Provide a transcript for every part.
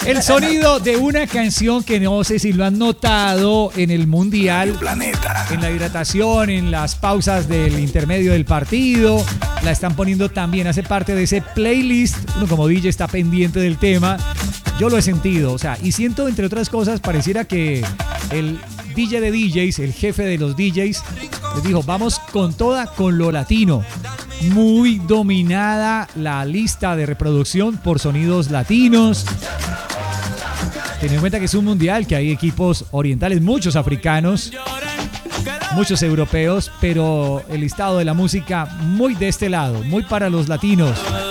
El sonido de una canción que no sé si lo han notado en el Mundial. Planeta. En la hidratación, en las pausas del intermedio del partido. La están poniendo también, hace parte de ese playlist. Uno como DJ está pendiente del tema. Yo lo he sentido, o sea, y siento, entre otras cosas, pareciera que el DJ de DJs, el jefe de los DJs, les dijo, vamos con toda, con lo latino. Muy dominada la lista de reproducción por sonidos latinos. Teniendo en cuenta que es un mundial, que hay equipos orientales, muchos africanos, muchos europeos, pero el listado de la música muy de este lado, muy para los latinos.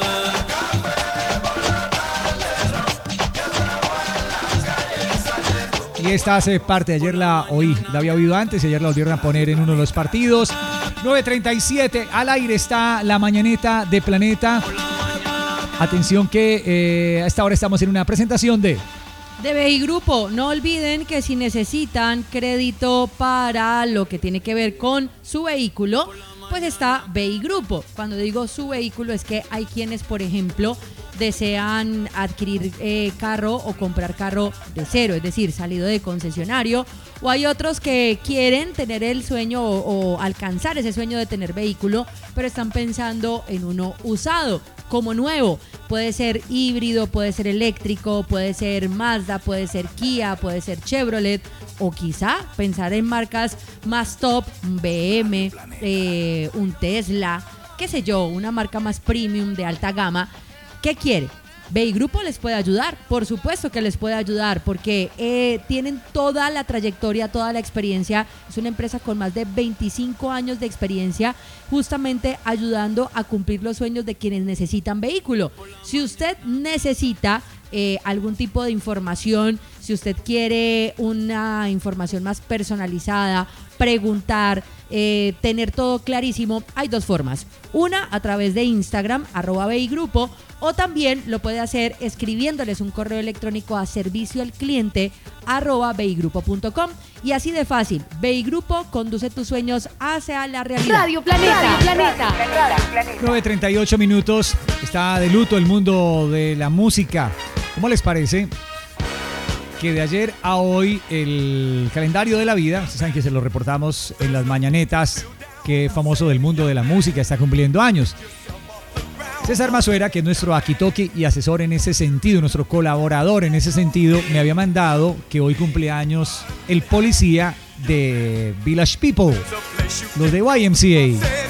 Y esta hace parte, ayer la oí, la había oído antes y ayer la volvieron a poner en uno de los partidos. 9:37, al aire está la mañaneta de Planeta. Atención que a esta hora estamos en una presentación de BI Grupo. No olviden que si necesitan crédito para lo que tiene que ver con su vehículo, pues está BI Grupo. Cuando digo su vehículo es que hay quienes, por ejemplo, desean adquirir carro o comprar carro de cero, es decir, salido de concesionario, o hay otros que quieren tener el sueño o alcanzar ese sueño de tener vehículo, pero están pensando en uno usado, como nuevo. Puede ser híbrido, puede ser eléctrico, puede ser Mazda, puede ser Kia, puede ser Chevrolet, o quizá pensar en marcas más top, un BM, un Tesla, qué sé yo, una marca más premium de alta gama. ¿Qué quiere? BI Grupo les puede ayudar, por supuesto que les puede ayudar, porque tienen toda la trayectoria, toda la experiencia. Es una empresa con más de 25 años de experiencia, justamente ayudando a cumplir los sueños de quienes necesitan vehículo. Si usted necesita algún tipo de información, si usted quiere una información más personalizada, preguntar, tener todo clarísimo, hay dos formas. Una, a través de Instagram, @BIGrupo, o también lo puede hacer escribiéndoles un correo electrónico a servicioalcliente @bigrupo.com. Y así de fácil, BI Grupo conduce tus sueños hacia la realidad. Radio Planeta. 9:38 minutos. Está de luto el mundo de la música. ¿Cómo les parece que de ayer a hoy el calendario de la vida, ustedes saben que se lo reportamos en las mañanetas, que famoso del mundo de la música, está cumpliendo años? César Mazuera, que es nuestro akitoki y asesor en ese sentido, nuestro colaborador en ese sentido, me había mandado que hoy cumpleaños el policía de Village People, los de YMCA.